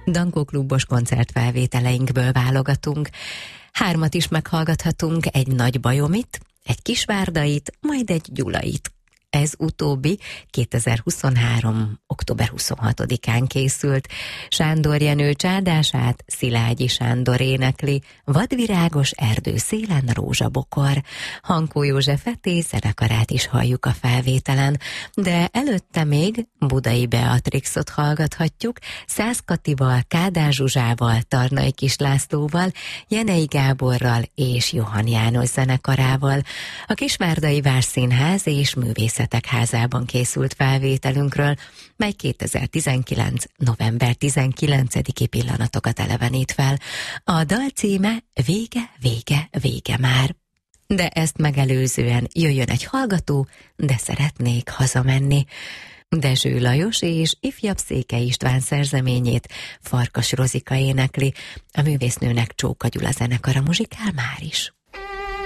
Dankó klubos koncertfelvételeinkből válogatunk. 3 is meghallgathatunk, egy Nagy Bajomit, egy Kisvárdait, majd egy Gyulait. Ez utóbbi 2023. október 26-án készült. Sándor Jenő csádását Szilágyi Sándor énekli, Vadvirágos erdő szélen rózsabokor. Hankó József Eté zenekarát is halljuk a felvételen, de előtte még Budai Beatrixot hallgathatjuk, Szász Katival, Kádár Zsuzsával, Tarnay Kis Lászlóval, Jenei Gáborral és Johann János zenekarával. A Kisvárdai Várszínház és Művészetek Házában készült felvételünkről, mely 2019. november 19-i pillanatokat elevenít fel. A dal címe Vége, vége, vége már. De ezt megelőzően jöjjön egy hallgató, de szeretnék hazamenni. Dezső Lajos és ifjabb Székely István szerzeményét Farkas Rozika énekli, a művésznőnek Csóka Gyula zenekara muzsikál már is.